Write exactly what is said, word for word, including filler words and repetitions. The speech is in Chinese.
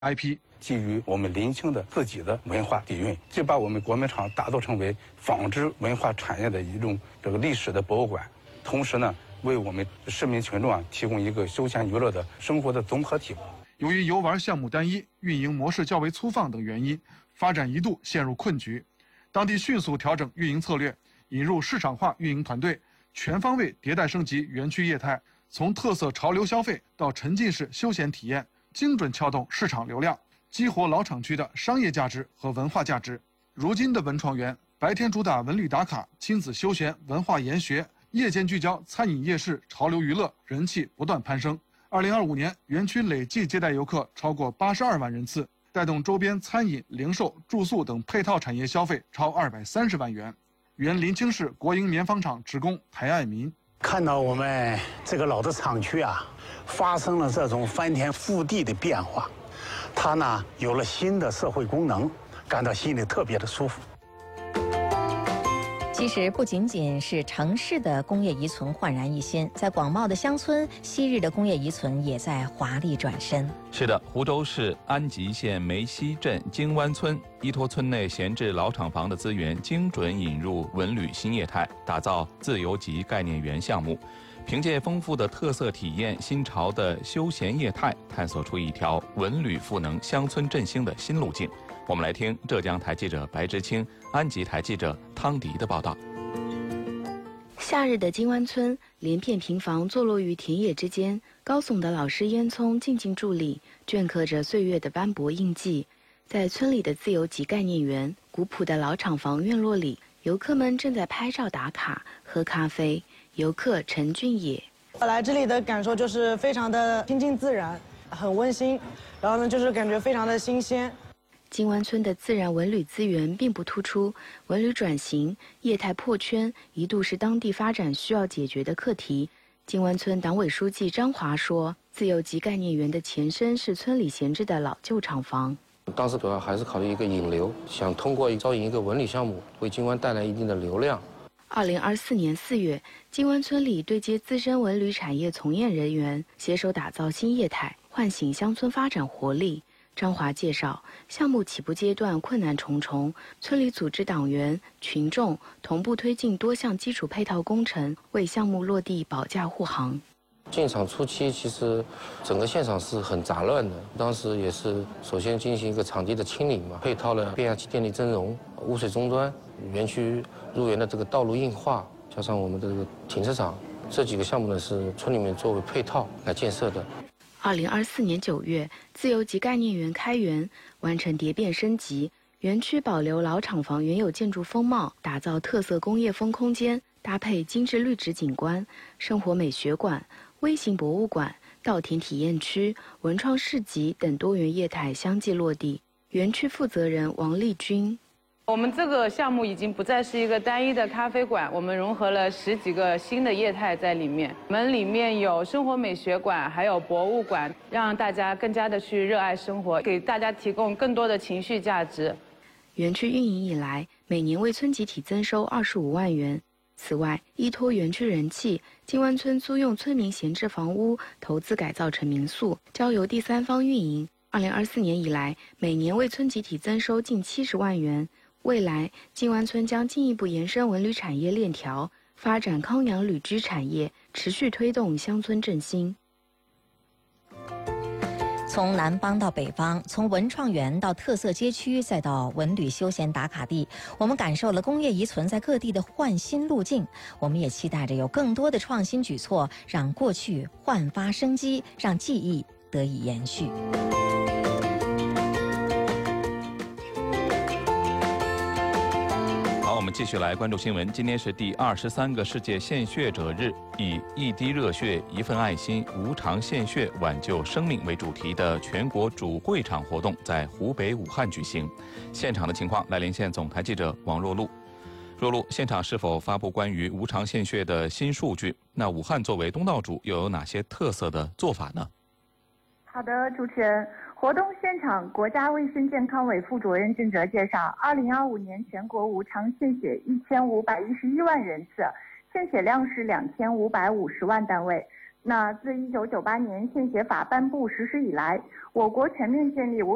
I P， 基于我们临清的自己的文化底蕴，就把我们国美厂打造成为纺织文化产业的一种这个历史的博物馆，同时呢，为我们市民群众啊提供一个休闲娱乐的生活的综合体。 由于游玩项目单一、运营模式较为粗放等原因，发展一度陷入困局。当地迅速调整运营策略，引入市场化运营团队，全方位迭代升级园区业态，从特色潮流消费到沉浸式休闲体验，精准撬动市场流量，激活老厂区的商业价值和文化价值。如今的文创园，白天主打文旅打卡、亲子休闲、文化研学，夜间聚焦餐饮夜市、潮流娱乐，人气不断攀升。二零二五年，园区累计接待游客超过八十二万人次，带动周边餐饮、零售、住宿等配套产业消费超二百三十万元。原临清市国营棉纺厂职工台爱民看到我们这个老的厂区啊，发生了这种翻天覆地的变化，它呢有了新的社会功能，感到心里特别的舒服。 其实不仅仅是城市的工业遗存焕然一新，在广袤的乡村，昔日的工业遗存也在华丽转身。 是的，湖州市安吉县梅溪镇金湾村依托村内闲置老厂房的资源，精准引入文旅新业态，打造自由级概念园项目。凭借丰富的特色体验、新潮的休闲业态，探索出一条文旅赋能乡村振兴的新路径。我们来听浙江台记者白之清、安吉台记者汤迪的报道。 夏日的金湾村，连片平房坐落于田野之间，高耸的老式烟囱静静伫立，镌刻着岁月的斑驳印记。在村里的自由级概念园，古朴的老厂房院落里，游客们正在拍照打卡、喝咖啡。游客陈俊野， 我来这里的感受就是非常的亲近自然，很温馨，然后呢，就是感觉非常的新鲜。 金湾村的自然文旅资源并不突出，文旅转型、业态破圈一度是当地发展需要解决的课题。金湾村党委书记张华说，自由级概念园的前身是村里闲置的老旧厂房。 当时主要还是考虑一个引流，想通过招引一个文旅项目，为金湾带来一定的流量。 二零二四年四月，金湾村里对接资深文旅产业从业人员，携手打造新业态，唤醒乡村发展活力。张华介绍，项目起步阶段困难重重，村里组织党员、群众同步推进多项基础配套工程，为项目落地保驾护航。 进场初期，其实整个现场是很杂乱的。当时也是首先进行一个场地的清理嘛，配套了变压器电力增容、污水终端、园区入园的这个道路硬化，加上我们的这个停车场，这几个项目呢是村里面作为配套来建设的。 二零二四年九月，自由级概念园开园，完成蝶变升级，园区保留老厂房原有建筑风貌，打造特色工业风空间，搭配精致绿植景观、生活美学馆、微型博物馆、稻田体验区、文创市集等多元业态相继落地。园区负责人王丽君。 我们这个项目已经不再是一个单一的咖啡馆，我们融合了十几个新的业态在里面。我们里面有生活美学馆，还有博物馆，让大家更加的去热爱生活，给大家提供更多的情绪价值。 园区运营以来，每年为村集体增收二十五万元。此外，依托园区人气，金湾村租用村民闲置房屋，投资改造成民宿，交由第三方运营。二零二四年以来，每年为村集体增收近七十万元。未来，金湾村将进一步延伸文旅产业链条，发展康养旅居产业，持续推动乡村振兴。 从南方到北方，从文创园到特色街区，再到文旅休闲打卡地，我们感受了工业遗存在各地的焕新路径。我们也期待着有更多的创新举措，让过去焕发生机，让记忆得以延续。 我们继续来关注新闻。今天是第二十三个世界献血者日，以一滴热血、一份爱心、无偿献血挽救生命为主题的全国主会场活动在湖北武汉举行。现场的情况，来连线总台记者王若露。若露，现场是否发布关于无偿献血的新数据？那武汉作为东道主，又有哪些特色的做法呢？ 好的，主持人。活动现场，国家卫生健康委副主任郑哲介绍，二零二五年全国无偿献血一千五百一十一万人次，献血量是两千五百五十万单位。那自一九九八年献血法颁布实施以来，我国全面建立无